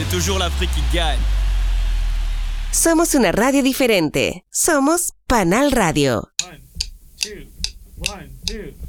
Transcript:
toujours l'Afrique qui gagne. Somos una radio diferente. Somos Panal Radio. 1, 2, 1, 2.